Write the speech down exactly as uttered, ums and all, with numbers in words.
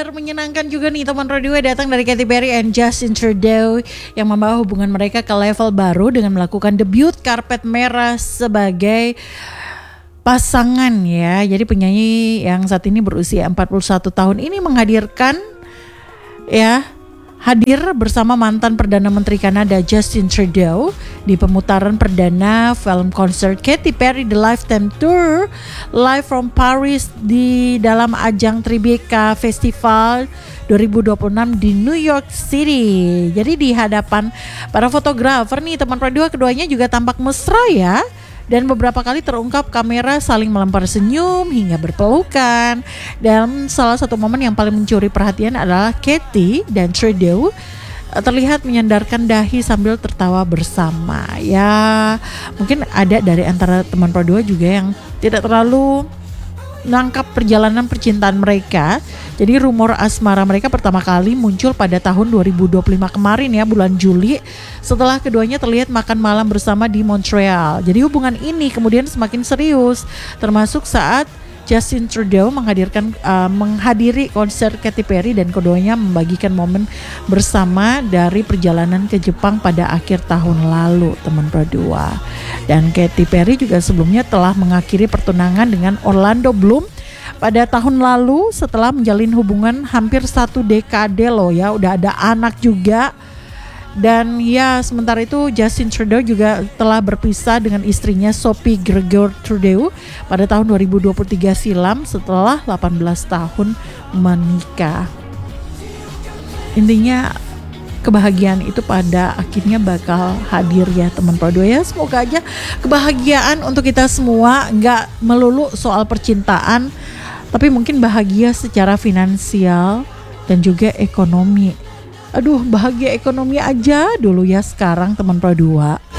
Kabar menyenangkan juga nih teman radio datang dari Katy Perry and Justin Trudeau yang membawa hubungan mereka ke level baru dengan melakukan debut karpet merah sebagai pasangan ya. Jadi penyanyi yang saat ini berusia empat puluh satu tahun ini menghadirkan ya hadir bersama mantan Perdana Menteri Kanada Justin Trudeau di pemutaran perdana film konser Katy Perry The Lifetime Tour live from Paris di dalam ajang Tribeca Festival dua ribu dua puluh enam di New York City. Jadi di hadapan para fotografer nih teman radio keduanya juga tampak mesra ya. Dan beberapa kali terungkap kamera saling melempar senyum hingga berpelukan. Dan salah satu momen yang paling mencuri perhatian adalah Katy dan Trudeau terlihat menyandarkan dahi sambil tertawa bersama. Ya mungkin ada dari antara teman berdua juga yang tidak terlalu nangkap perjalanan percintaan mereka. Jadi rumor asmara mereka pertama kali muncul pada tahun dua ribu dua puluh lima kemarin ya, bulan Juli, setelah keduanya terlihat makan malam bersama di Montreal. Jadi hubungan ini kemudian semakin serius, termasuk saat Justin Trudeau menghadirkan uh, menghadiri konser Katy Perry dan keduanya membagikan momen bersama dari perjalanan ke Jepang pada akhir tahun lalu, teman berdua. Dan Katy Perry juga sebelumnya telah mengakhiri pertunangan dengan Orlando Bloom pada tahun lalu setelah menjalin hubungan hampir satu dekade loh ya, udah ada anak juga. Dan ya sementara itu Justin Trudeau juga telah berpisah dengan istrinya Sophie Gregor Trudeau pada tahun dua ribu dua puluh tiga silam setelah delapan belas tahun menikah. Intinya kebahagiaan itu pada akhirnya bakal hadir ya teman Prodo ya. Semoga aja kebahagiaan untuk kita semua, gak melulu soal percintaan, tapi mungkin bahagia secara finansial dan juga ekonomi. Aduh, bahagia ekonomi aja dulu ya sekarang teman Pro dua.